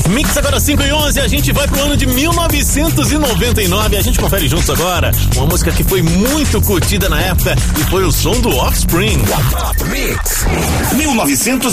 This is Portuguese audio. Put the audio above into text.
Mix agora 5:11, a gente vai pro ano de 1999, a gente confere juntos agora uma música que foi muito curtida na época e foi o som do Offspring. Mix 1999.